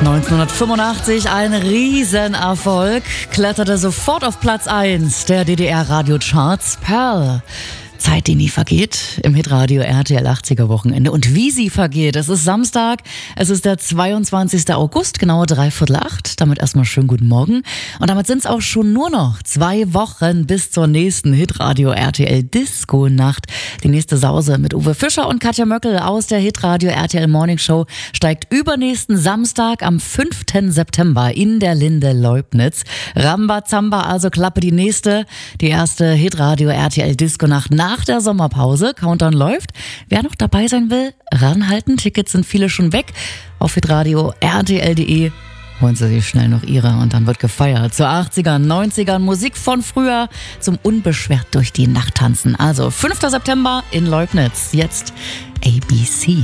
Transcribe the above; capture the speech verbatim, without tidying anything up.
neunzehnhundertfünfundachtzig ein Riesenerfolg, kletterte sofort auf Platz eins der D D R-Radiocharts. Pearl. Zeit, die nie vergeht, im Hitradio R T L achtziger Wochenende. Und wie sie vergeht, es ist Samstag, es ist der zweiundzwanzigster August, genau dreiviertel acht. Damit erstmal schönen guten Morgen. Und damit sind es auch schon nur noch zwei Wochen bis zur nächsten Hitradio R T L Disco-Nacht. Die nächste Sause mit Uwe Fischer und Katja Möckel aus der Hitradio R T L Morning Show steigt übernächsten Samstag am fünften September in der Linde Leubnitz. Rambazamba, also Klappe die nächste, die erste Hitradio R T L Disco-Nacht nach Nach der Sommerpause. Countdown läuft. Wer noch dabei sein will, ranhalten. Tickets sind viele schon weg. Auf hitradio R T L punkt de holen Sie sich schnell noch Ihre und dann wird gefeiert. Zu achtzigern, neunzigern, Musik von früher zum unbeschwert durch die Nacht tanzen. Also fünften September in Leubnitz. Jetzt A B C.